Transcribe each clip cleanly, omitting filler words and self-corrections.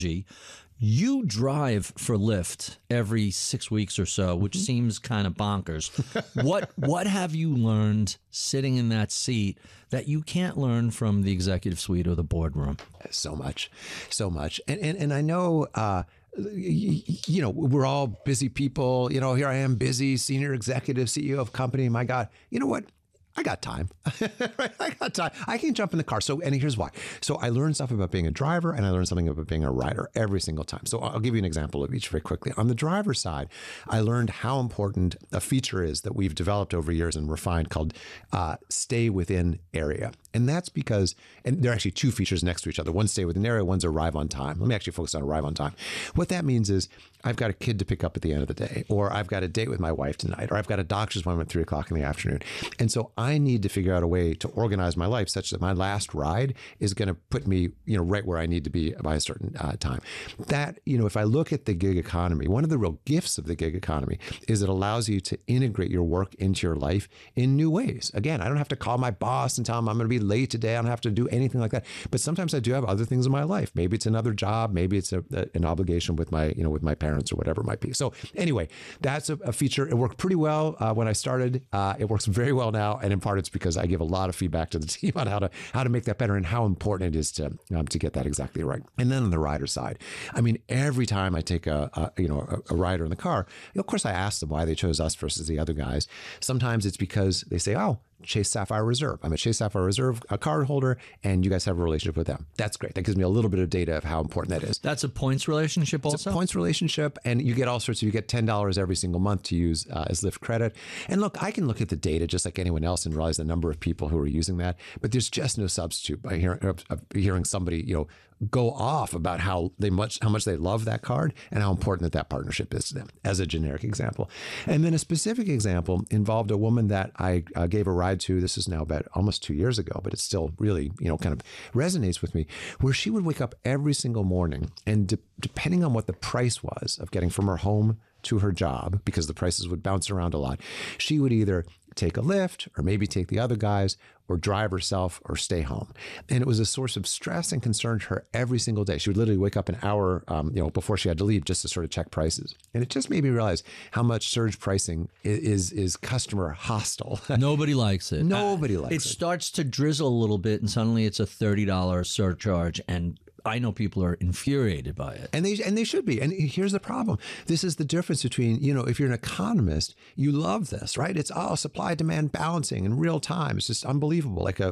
You drive for Lyft every 6 weeks or so, which seems kind of bonkers. What have you learned sitting in that seat that you can't learn from the executive suite or the boardroom? So much. And I know, we're all busy people. Here I am, busy senior executive, CEO of company. My God, you know what? I got time. I got time. I can jump in the car. And here's why. So I learned stuff about being a driver and I learned something about being a rider every single time. So I'll give you an example of each very quickly. On the driver's side, I learned how important a feature is that we've developed over years and refined called stay within area. And that's because, and there are actually two features next to each other. One's stay within area, one's arrive on time. Let me actually focus on arrive on time. What that means is I've got a kid to pick up at the end of the day, or I've got a date with my wife tonight, or I've got a doctor's appointment at 3 o'clock in the afternoon. And so I need to figure out a way to organize my life such that my last ride is going to put me, right where I need to be by a certain time. That, if I look at the gig economy, one of the real gifts of the gig economy is it allows you to integrate your work into your life in new ways. Again, I don't have to call my boss and tell him I'm going to be late today. I don't have to do anything like that. But sometimes I do have other things in my life. Maybe it's another job. Maybe it's an obligation with my, with my parents or whatever it might be. So anyway, that's a feature. It worked pretty well when I started. It works very well now. And in part, it's because I give a lot of feedback to the team on how to make that better and how important it is to get that exactly right. And then on the rider side, I mean, every time I take a rider in the car, of course, I ask them why they chose us versus the other guys. Sometimes it's because they say, oh, Chase Sapphire Reserve. I'm a Chase Sapphire Reserve card holder, and you guys have a relationship with them. That's great. That gives me a little bit of data of how important that is. That's a points relationship also? It's a points relationship, and you get all sorts of, you get $10 every single month to use as Lyft credit. And look, I can look at the data just like anyone else and realize the number of people who are using that, but there's just no substitute by hearing somebody, go off about how much they love that card and how important that partnership is to them, as a generic example. And then a specific example involved a woman that I gave a ride to. This is now about almost 2 years ago, but it still really, kind of resonates with me, where she would wake up every single morning and depending on what the price was of getting from her home to her job, because the prices would bounce around a lot, she would either take a Lyft or maybe take the other guys or drive herself or stay home. And it was a source of stress and concern to her every single day. She would literally wake up an hour before she had to leave just to sort of check prices. And it just made me realize how much surge pricing is customer hostile. Nobody likes it. Nobody likes it. It starts to drizzle a little bit and suddenly it's a $30 surcharge, and I know people are infuriated by it. And they should be. And here's the problem. This is the difference between, if you're an economist, you love this, right? It's supply demand balancing in real time. It's just unbelievable, like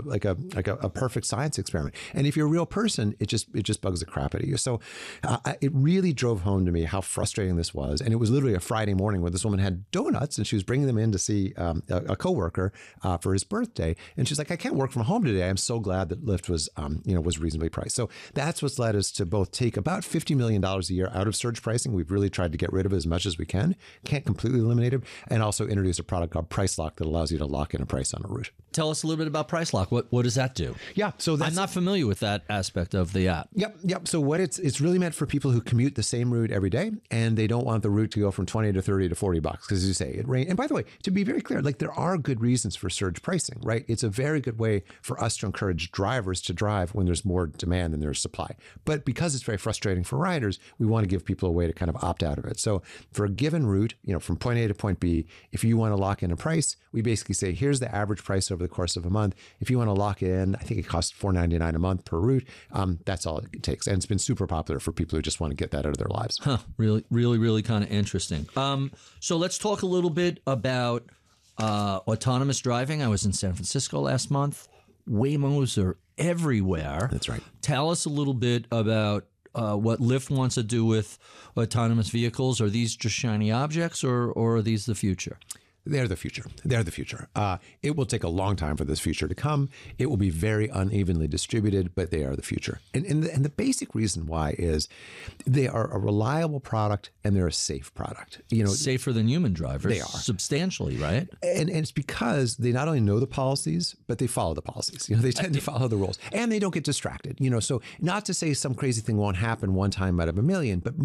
a perfect science experiment. And if you're a real person, it just bugs the crap out of you. So it really drove home to me how frustrating this was. And it was literally a Friday morning where this woman had donuts and she was bringing them in to see a coworker for his birthday. And she's like, I can't work from home today. I'm so glad that Lyft was reasonably priced. So that's what's led us to both take about $50 million a year out of surge pricing. We've really tried to get rid of it as much as we can. Can't completely eliminate it. And also introduce a product called Price Lock that allows you to lock in a price on a route. Tell us a little bit about Price Lock. What does that do? Yeah, so I'm not familiar with that aspect of the app. Yep. So what it's really meant for people who commute the same route every day and they don't want the route to go from 20 to 30 to 40 bucks because, as you say, it rains. And by the way, to be very clear, there are good reasons for surge pricing, right? It's a very good way for us to encourage drivers to drive when there's more demand than there's supply. But because it's very frustrating for riders, we want to give people a way to kind of opt out of it. So for a given route, from point A to point B, if you want to lock in a price, we basically say, here's the average price over the course of a month. If you want to lock it in, I think it costs $4.99 a month per route. That's all it takes. And it's been super popular for people who just want to get that out of their lives. Really, really, really kind of interesting. So let's talk a little bit about autonomous driving. I was in San Francisco last month. Waymos are everywhere. That's right. Tell us a little bit about what Lyft wants to do with autonomous vehicles. Are these just shiny objects or are these the future? They're the future. They're the future. It will take a long time for this future to come. It will be very unevenly distributed, but they are the future. And the basic reason why is they are a reliable product and they're a safe product. Safer than human drivers. They are. Substantially, right? And it's because they not only know the policies, but they follow the policies. They tend to follow the rules and they don't get distracted. So not to say some crazy thing won't happen one time out of a million, but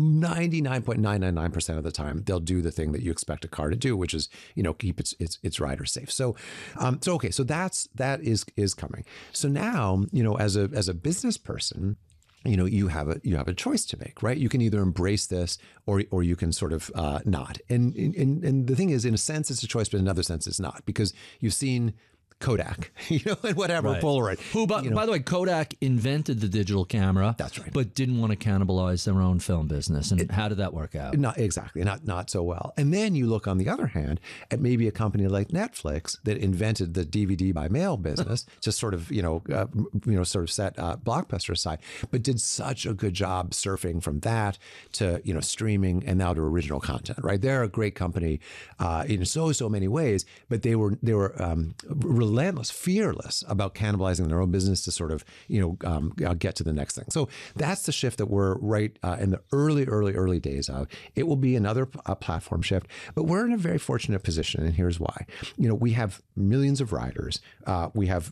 99.999% of the time, they'll do the thing that you expect a car to do, which is, keep its rider safe. So that is coming. So now, as a business person, you have a choice to make, right? You can either embrace this or you can sort of not. And the thing is, in a sense, it's a choice, but in another sense, it's not, because you've seen Kodak, and whatever, Right. Polaroid. Who, by the way, Kodak invented the digital camera. That's right. But didn't want to cannibalize their own film business. And how did that work out? Not exactly, not so well. And then you look on the other hand at maybe a company like Netflix that invented the DVD by mail business, just sort of sort of set Blockbuster aside, but did such a good job surfing from that to streaming and now to original content. Right, they're a great company in so many ways, but they were relentless, fearless about cannibalizing their own business to sort of get to the next thing. So that's the shift that we're right in the early days of. It will be another platform shift, but we're in a very fortunate position, and here's why. We have millions of riders, we have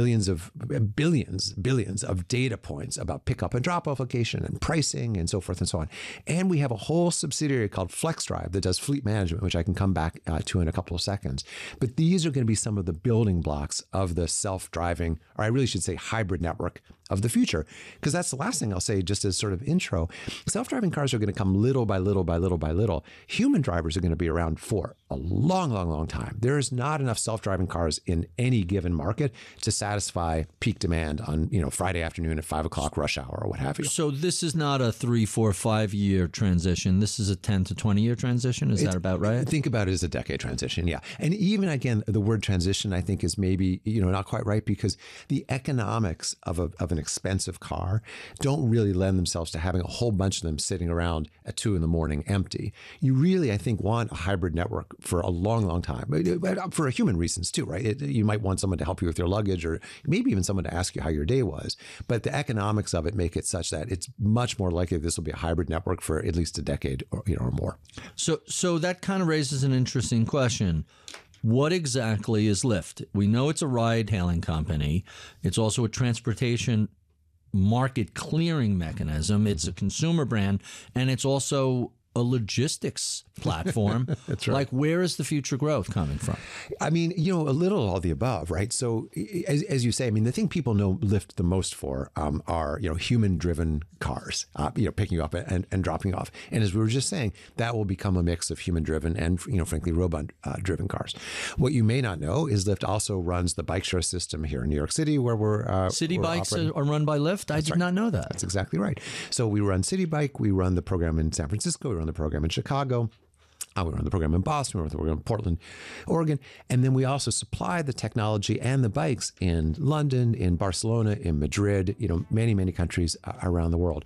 billions of data points about pickup and drop off location and pricing and so forth and so on, and we have a whole subsidiary called FlexDrive that does fleet management, which I can come back to in a couple of seconds. But these are going to be some of the building blocks of the self-driving, or I really should say hybrid network of the future, because that's the last thing I'll say just as sort of intro. Self-driving cars are going to come little by little by little by little. Human drivers are going to be around for a long time. There is not enough self-driving cars in any given market to satisfy peak demand on Friday afternoon at 5 o'clock rush hour or what have you. So this is not a 3, 4, 5 year transition. This is a 10 to 20 year transition. Is that about right? Think about it as a decade transition, yeah. And even again, the word transition I think is maybe not quite right, because the economics of an expensive car don't really lend themselves to having a whole bunch of them sitting around at 2 a.m. empty. You really, I think, want a hybrid network for a long time, but for human reasons too, right? You might want someone to help you with your luggage, or maybe even someone to ask you how your day was. But the economics of it make it such that it's much more likely this will be a hybrid network for at least a decade or more. So that kind of raises an interesting question. What exactly is Lyft? We know it's a ride-hailing company. It's also a transportation market clearing mechanism. It's a consumer brand, and it's also a logistics platform. That's right. Like, where is the future growth coming from? I mean, a little all the above, right? So as you say, I mean, the thing people know Lyft the most for are, human-driven cars, picking you up and dropping you off. And as we were just saying, that will become a mix of human-driven and, frankly, robot-driven cars. What you may not know is Lyft also runs the bike share system here in New York City, where we're City we're bikes operating. are run by Lyft? I did not know that. That's exactly right. So we run City Bike, we run the program in San Francisco, we run the program in Chicago. We run the program in Boston, we run the program in Portland, Oregon. And then we also supply the technology and the bikes in London, in Barcelona, in Madrid, many countries around the world.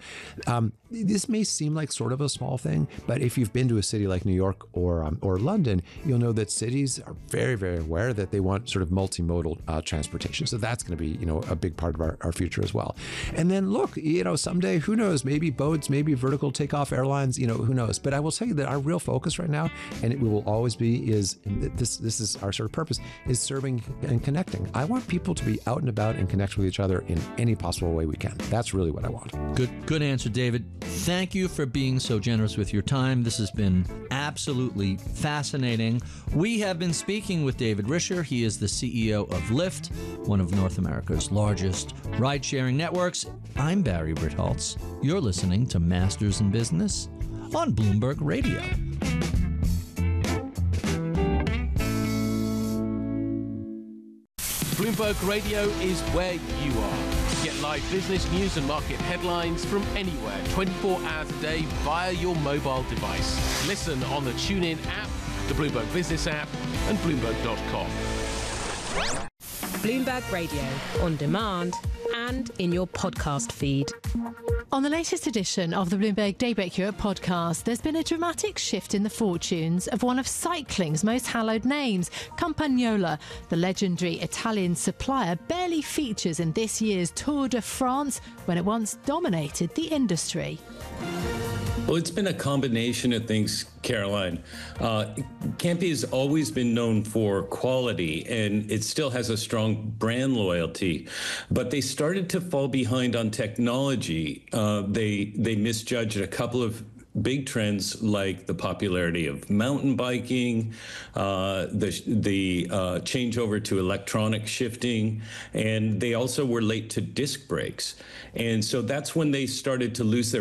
This may seem like sort of a small thing, but if you've been to a city like New York or London, you'll know that cities are very, very aware that they want sort of multimodal transportation. So that's going to be, a big part of our future as well. And then look, someday, who knows, maybe boats, maybe vertical takeoff airlines, who knows. But I will tell you that our real focus right now, and it will always be, is this is our sort of purpose, is serving and connecting. I want people to be out and about and connect with each other in any possible way we can. That's really what I want. Good answer, David. Thank you for being so generous with your time. This has been absolutely fascinating. We have been speaking with David Risher. He is the CEO of Lyft, one of North America's largest ride-sharing networks. I'm Barry Ritholtz. You're listening to Masters in Business on Bloomberg Radio. Bloomberg Radio is where you are. Get live business news and market headlines from anywhere, 24 hours a day via your mobile device. Listen on the TuneIn app, the Bloomberg Business app, and Bloomberg.com. Bloomberg Radio, on demand and in your podcast feed. On the latest edition of the Bloomberg Daybreak Europe podcast, there's been a dramatic shift in the fortunes of one of cycling's most hallowed names. Campagnola, the legendary Italian supplier, barely features in this year's Tour de France when it once dominated the industry. Well, it's been a combination of things, Caroline. Campy has always been known for quality, and it still has a strong brand loyalty. But they started to fall behind on technology. They misjudged a couple of big trends like the popularity of mountain biking, the changeover to electronic shifting, and they also were late to disc brakes. And so that's when they started to lose their